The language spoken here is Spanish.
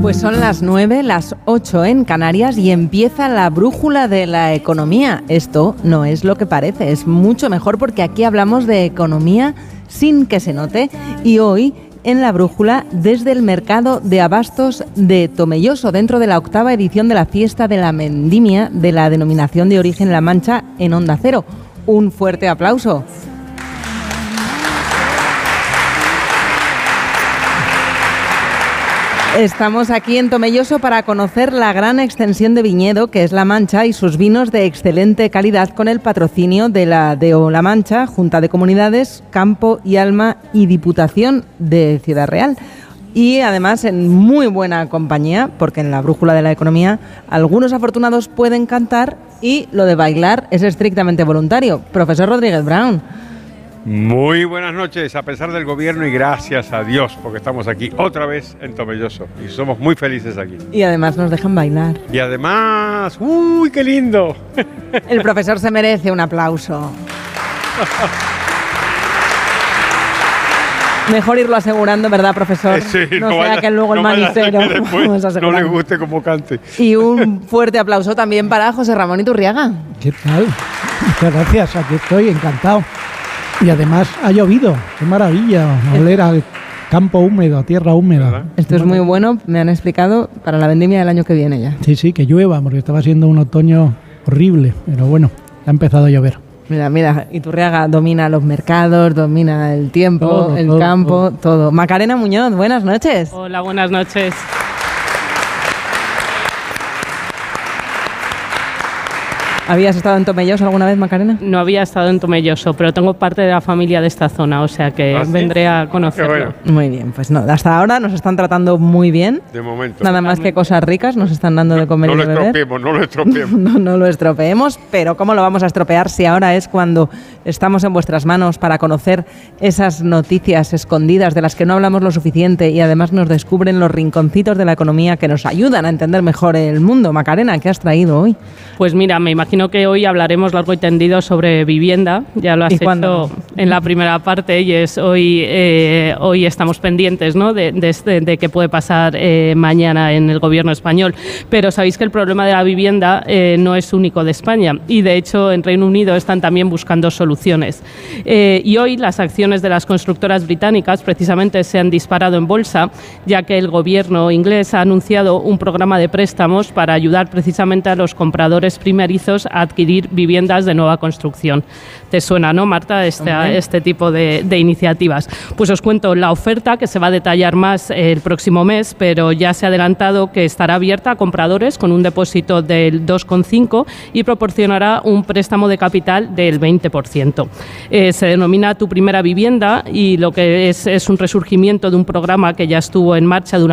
Pues son las 9, las 8 en Canarias y empieza la brújula de la economía. Esto no es lo que parece, es mucho mejor porque aquí hablamos de economía sin que se note. Y hoy en la brújula desde el mercado de abastos de Tomelloso, dentro de la 8ª edición de la fiesta de la vendimia de la denominación de origen La Mancha en Onda Cero. Un fuerte aplauso. Estamos aquí en Tomelloso para conocer la gran extensión de viñedo que es La Mancha y sus vinos de excelente calidad con el patrocinio de la DO La Mancha, Junta de Comunidades, Campo y Alma y Diputación de Ciudad Real. Y además en muy buena compañía, porque en la brújula de la economía algunos afortunados pueden cantar y lo de bailar es estrictamente voluntario. Profesor Rodríguez Brown. Muy buenas noches, a pesar del gobierno y gracias a Dios, porque estamos aquí otra vez en Tomelloso y somos muy felices aquí. Y además nos dejan bailar. Y además, ¡uy, qué lindo! El profesor se merece un aplauso. Mejor irlo asegurando, ¿verdad, profesor? Sí, no sea vaya, que luego el manicero no le guste como cante. Y un fuerte aplauso también para José Ramón Iturriaga. ¿Qué tal? Muchas gracias, aquí estoy, encantado. Y además ha llovido, qué maravilla, oler al campo húmedo, a tierra húmeda. ¿Verdad? Esto es muy bueno, me han explicado, para la vendimia del año que viene ya. Sí, que llueva, porque estaba siendo un otoño horrible, pero bueno, ha empezado a llover. Mira, Iturriaga domina los mercados, domina el tiempo, todo, campo, todo. Macarena Muñoz, buenas noches. Hola, buenas noches. ¿Habías estado en Tomelloso alguna vez, Macarena? No había estado en Tomelloso, pero tengo parte de la familia de esta zona, o sea que vendré a conocerlo. Bueno. Muy bien, pues no, hasta ahora nos están tratando muy bien. De momento. Nada más que cosas ricas nos están dando de comer y de beber. No lo estropeemos. No lo estropeemos, pero ¿cómo lo vamos a estropear si ahora es cuando estamos en vuestras manos para conocer esas noticias escondidas de las que no hablamos lo suficiente y además nos descubren los rinconcitos de la economía que nos ayudan a entender mejor el mundo? Macarena, ¿qué has traído hoy? Pues mira, me imagino que hoy hablaremos largo y tendido sobre vivienda. Ya lo has hecho en la primera parte y es hoy estamos pendientes, ¿no? de qué puede pasar mañana en el gobierno español. Pero sabéis que el problema de la vivienda no es único de España y de hecho en Reino Unido están también buscando soluciones. Y hoy las acciones de las constructoras británicas precisamente se han disparado en bolsa, ya que el gobierno inglés ha anunciado un programa de préstamos para ayudar precisamente a los compradores primerizos a adquirir viviendas de nueva construcción. ¿Te suena, no, Marta, este tipo de iniciativas? Pues os cuento la oferta, que se va a detallar más el próximo mes, pero ya se ha adelantado que estará abierta a compradores con un depósito del 2,5 y proporcionará un préstamo de capital del 20%. Se denomina Tu Primera Vivienda y lo que es un resurgimiento de un programa que ya estuvo en marcha durante